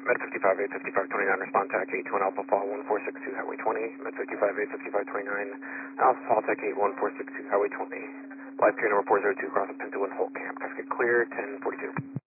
Med 55-8, 5529, respond TAC 81 Alpha Fall 1462 Highway 20. Med 55-8, 5529, Alpha Fall TAC 81 462 Highway 20. Live train number 402 crossing Pinto and Holt Camp. Traffic clear, 1042.